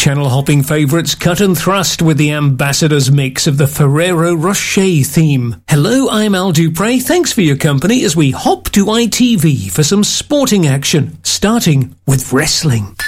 channel hopping favourites cut and thrust with the Ambassadors mix of the Ferrero Rocher theme. Hello, I'm Al Dupre. Thanks for your company as we hop to ITV for some sporting action, starting with wrestling.